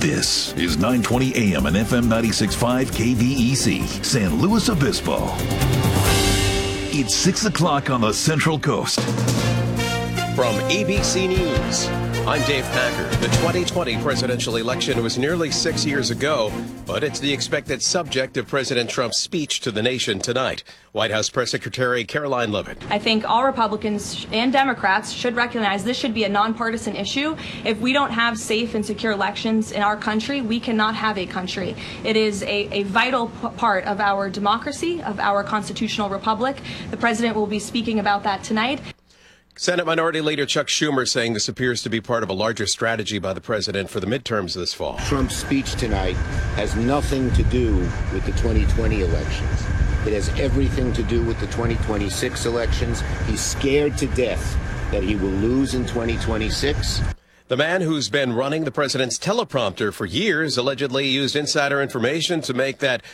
This is 920 AM and FM 96.5 KVEC, San Luis Obispo. It's 6 o'clock on the Central Coast. From ABC News, I'm Dave Packer. The 2020 presidential election was nearly 6 years ago, but it's the expected subject of President Trump's speech to the nation tonight. White House Press Secretary Caroline Leavitt. I think all Republicans and Democrats should recognize this should be a nonpartisan issue. If we don't have safe and secure elections in our country, we cannot have a country. It is a vital part of our democracy, of our constitutional republic. The president will be speaking about that tonight. Senate Minority Leader Chuck Schumer saying this appears to be part of a larger strategy by the president for the midterms this fall. Trump's speech tonight has nothing to do with the 2020 elections. It has everything to do with the 2026 elections. He's scared to death that he will lose in 2026. The man who's been running the president's teleprompter for years allegedly used insider information to make that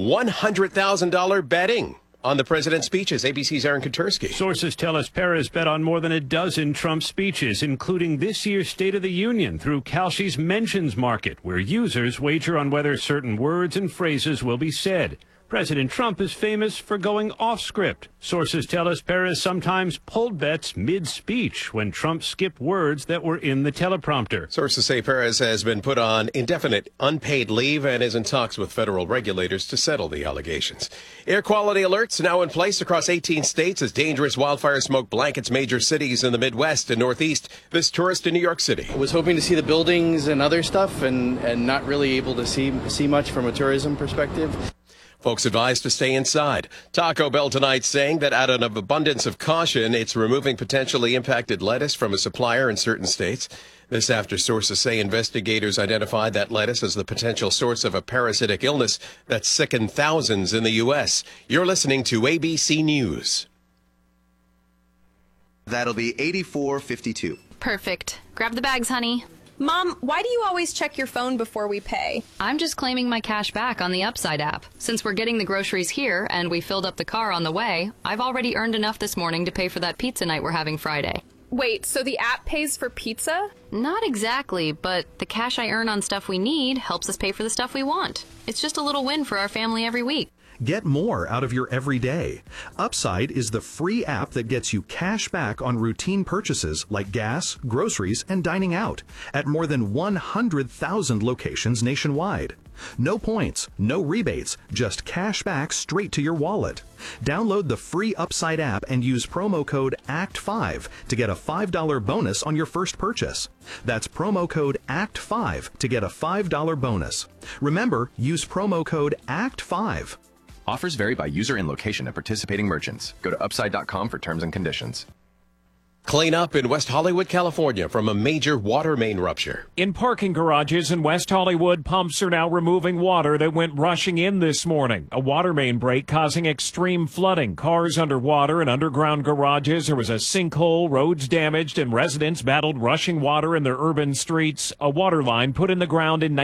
$100,000 betting on the president's speeches. ABC's Aaron Katersky. Sources tell us Perez bet on more than a dozen Trump speeches, including this year's State of the Union through Kalshi's Mentions Market, where users wager on whether certain words and phrases will be said. President Trump is famous for going off script. Sources tell us Perez sometimes pulled bets mid-speech when Trump skipped words that were in the teleprompter. Sources say Perez has been put on indefinite unpaid leave and is in talks with federal regulators to settle the allegations. Air quality alerts now in place across 18 states as dangerous wildfire smoke blankets major cities in the Midwest and Northeast. This tourist in New York City was hoping to see the buildings and other stuff and not really able to see much from a tourism perspective. Folks advised to stay inside. Taco Bell tonight saying that out of abundance of caution, it's removing potentially impacted lettuce from a supplier in certain states. This after sources say investigators identified that lettuce as the potential source of a parasitic illness that's sickened thousands in the U.S. You're listening to ABC News. That'll be $84.52. Perfect. Grab the bags, honey. Mom, why do you always check your phone before we pay? I'm just claiming my cash back on the Upside app. Since we're getting the groceries here and we filled up the car on the way, I've already earned enough this morning to pay for that pizza night we're having Friday. Wait, so the app pays for pizza? Not exactly, but the cash I earn on stuff we need helps us pay for the stuff we want. It's just a little win for our family every week. Get more out of your everyday. Upside is the free app that gets you cash back on routine purchases like gas, groceries, and dining out at more than 100,000 locations nationwide. No points, no rebates, just cash back straight to your wallet. Download the free Upside app and use promo code ACT5 to get a $5 bonus on your first purchase. That's promo code ACT5 to get a $5 bonus. Remember, use promo code ACT5. Offers vary by user and location at participating merchants. Go to upside.com for terms and conditions. Clean up in West Hollywood, California from a major water main rupture. In parking garages in West Hollywood, pumps are now removing water that went rushing in this morning. A water main break causing extreme flooding. Cars underwater in underground garages. There was a sinkhole, roads damaged, and residents battled rushing water in their urban streets. A water line put in the ground in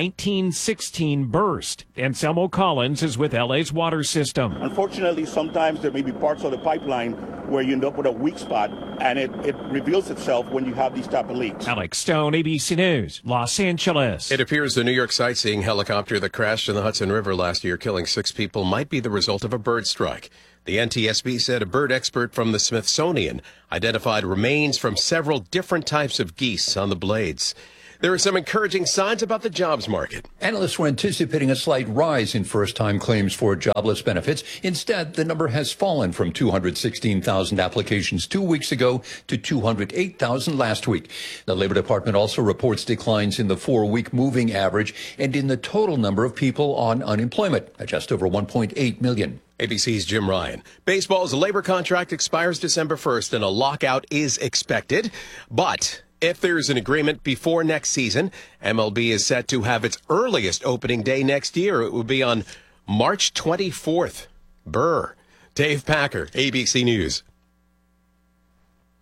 1916 burst. Anselmo Collins is with LA's water system. Unfortunately, sometimes there may be parts of the pipeline where you end up with a weak spot, and it reveals itself when you have these type of leaks. Alex Stone, ABC News, Los Angeles. It appears the New York sightseeing helicopter that crashed in the Hudson River last year, killing 6 people, might be the result of a bird strike. The NTSB said a bird expert from the Smithsonian identified remains from several different types of geese on the blades. There are some encouraging signs about the jobs market. Analysts were anticipating a slight rise in first-time claims for jobless benefits. Instead, the number has fallen from 216,000 applications 2 weeks ago to 208,000 last week. The Labor Department also reports declines in the 4-week moving average and in the total number of people on unemployment, at just over 1.8 million. ABC's Jim Ryan. Baseball's labor contract expires December 1st and a lockout is expected, but if there's an agreement before next season, MLB is set to have its earliest opening day next year. It will be on March 24th. Dave Packer, ABC News.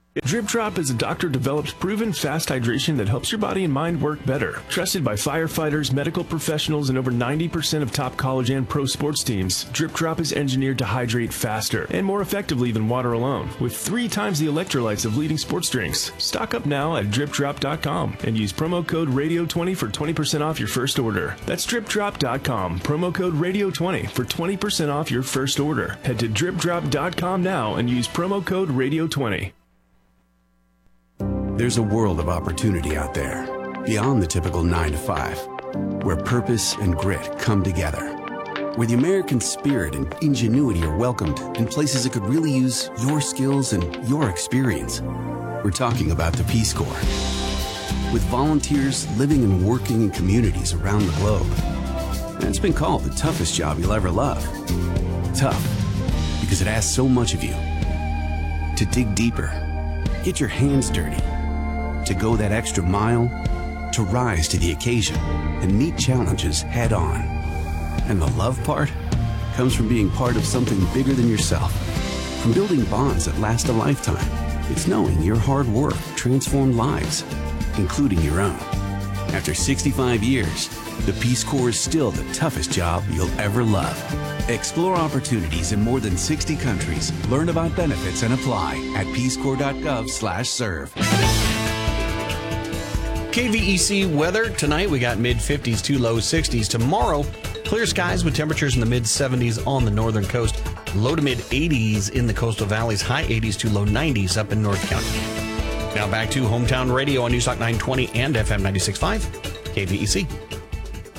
Drip Drop is a doctor-developed, proven fast hydration that helps your body and mind work better. Trusted by firefighters, medical professionals, and over 90% of top college and pro sports teams, Drip Drop is engineered to hydrate faster and more effectively than water alone, with 3 times the electrolytes of leading sports drinks. Stock up now at dripdrop.com and use promo code RADIO20 for 20% off your first order. That's dripdrop.com, promo code RADIO20 for 20% off your first order. Head to dripdrop.com now and use promo code RADIO20. There's a world of opportunity out there, beyond the typical 9 to 5, where purpose and grit come together, where the American spirit and ingenuity are welcomed in places that could really use your skills and your experience. We're talking about the Peace Corps. With volunteers living and working in communities around the globe. And it's been called the toughest job you'll ever love. Tough, because it asks so much of you. To dig deeper, get your hands dirty, to go that extra mile, to rise to the occasion and meet challenges head on. And the love part comes from being part of something bigger than yourself, from building bonds that last a lifetime. It's knowing your hard work transformed lives, including your own. After 65 years, the Peace Corps is still the toughest job you'll ever love. Explore opportunities in more than 60 countries. Learn about benefits and apply at peacecorps.gov/serve. KVEC weather tonight, we got mid-50s to low 60s. Tomorrow, clear skies with temperatures in the mid-70s on the northern coast. Low to mid-80s in the coastal valleys. High 80s to low 90s up in North County. Now back to Hometown Radio on Newstalk 920 and FM 96.5, KVEC.